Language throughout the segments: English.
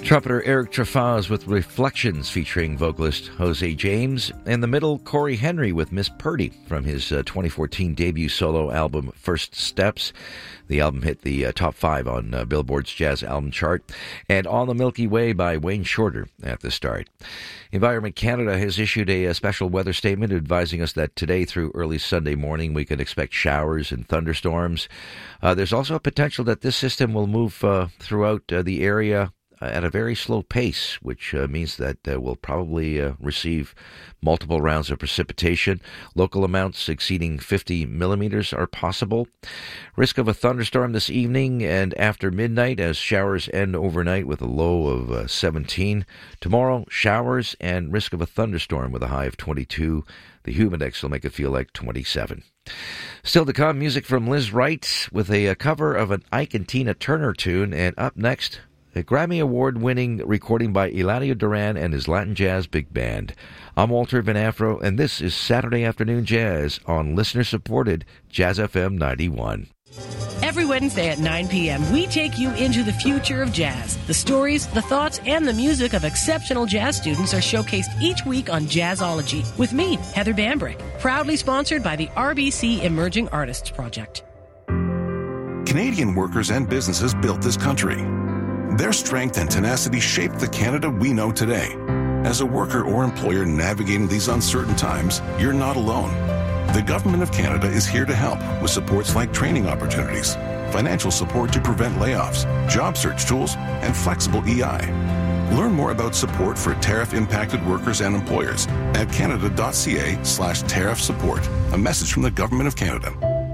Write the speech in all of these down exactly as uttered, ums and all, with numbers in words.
Trumpeter Eric Trefaz with Reflections featuring vocalist Jose James. In the middle, Corey Henry with Miss Purdy from his uh, twenty fourteen debut solo album First Steps. The album hit the uh, top five on uh, Billboard's Jazz Album Chart. And On the Milky Way by Wayne Shorter at the start. Environment Canada has issued a, a special weather statement advising us that today through early Sunday morning we can expect showers and thunderstorms. Uh, there's also a potential that this system will move uh, throughout uh, the area at a very slow pace, which uh, means that uh, we'll probably uh, receive multiple rounds of precipitation. Local amounts exceeding fifty millimeters are possible. Risk of a thunderstorm this evening and after midnight as showers end overnight with a low of uh, seventeen. Tomorrow, showers and risk of a thunderstorm with a high of twenty-two. The humidex will make it feel like twenty-seven. Still to come, music from Liz Wright with a, a cover of an Ike and Tina Turner tune. And up next, a Grammy Award-winning recording by Eladio Duran and his Latin Jazz Big Band. I'm Walter Van Afro, and this is Saturday Afternoon Jazz on listener-supported Jazz F M ninety-one. Every Wednesday at nine p.m., we take you into the future of jazz. The stories, the thoughts, and the music of exceptional jazz students are showcased each week on Jazzology with me, Heather Bambrick, proudly sponsored by the R B C Emerging Artists Project. Canadian workers and businesses built this country. Their strength and tenacity shaped the Canada we know today. As a worker or employer navigating these uncertain times, you're not alone. The Government of Canada is here to help with supports like training opportunities, financial support to prevent layoffs, job search tools, and flexible E I. Learn more about support for tariff-impacted workers and employers at canada.ca slash tariff support. A message from the Government of Canada.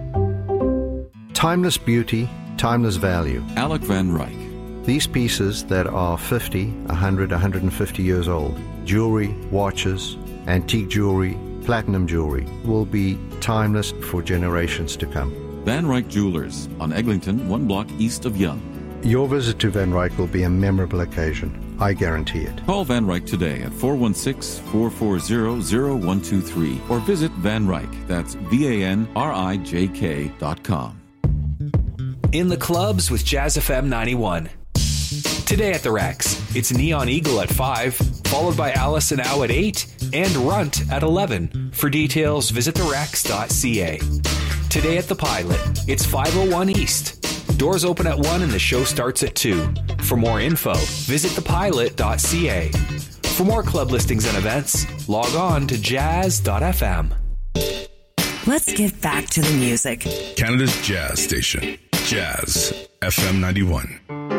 Timeless beauty, timeless value. Alec Van Ryk. These pieces that are fifty, one hundred, one hundred fifty years old, jewelry, watches, antique jewelry, platinum jewelry, will be timeless for generations to come. Van Ryk Jewelers on Eglinton, one block east of Yonge. Your visit to Van Ryk will be a memorable occasion. I guarantee it. Call Van Ryk today at four one six, four four zero, zero one two three or visit Van Ryk, that's V A N R I J K dot com. In the clubs with Jazz F M ninety-one. Today at the Rex, it's Neon Eagle at five, followed by Alice and Ow at eight, and Runt at eleven. For details, visit the rex dot c a. Today at the Pilot, it's five oh one East. Doors open at one and the show starts at two. For more info, visit the pilot dot c a. For more club listings and events, log on to jazz dot f m. Let's get back to the music. Canada's Jazz Station, Jazz F M ninety-one.